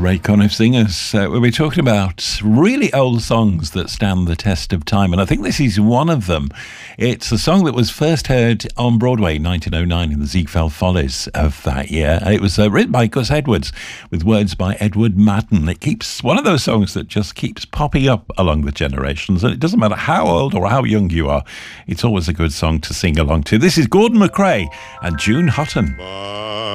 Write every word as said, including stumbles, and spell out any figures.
Ray Conniff Singers. Uh, we'll be talking about really old songs that stand the test of time, and I think this is one of them. It's a song that was first heard on Broadway in nineteen oh nine in the Ziegfeld Follies of that year. It was uh, written by Gus Edwards with words by Edward Madden. It keeps one of those songs that just keeps popping up along the generations, and it doesn't matter how old or how young you are, it's always a good song to sing along to. This is Gordon MacRae and June Houghton.